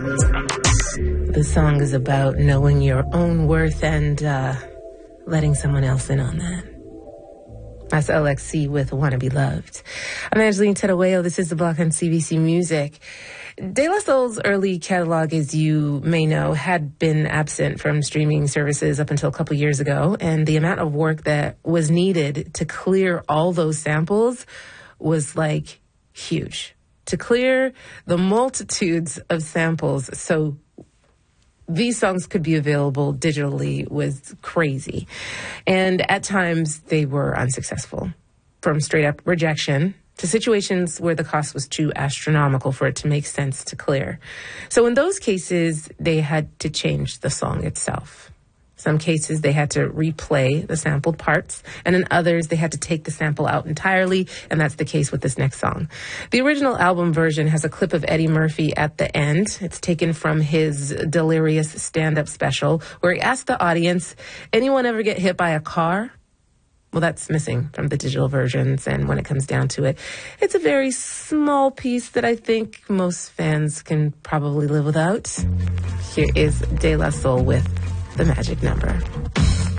The song is about knowing your own worth and letting someone else in on that. That's LXC with Wanna Be Loved. I'm Angeline Tedaweo. This is The Block on CBC Music. De La Soul's early catalog, as you may know, had been absent from streaming services up until a couple years ago, and the amount of work that was needed to clear all those samples was, like, huge. To clear the multitudes of samples so these songs could be available digitally was crazy. And at times, they were unsuccessful. From straight-up rejection to situations where the cost was too astronomical for it to make sense to clear. So in those cases, they had to change the song itself. Some cases, they had to replay the sampled parts, and in others, they had to take the sample out entirely, and that's the case with this next song. The original album version has a clip of Eddie Murphy at the end. It's taken from his Delirious stand-up special, where he asked the audience, anyone ever get hit by a car? Well, that's missing from the digital versions, and when it comes down to it, it's a very small piece that I think most fans can probably live without. Here is De La Soul with The Magic Number.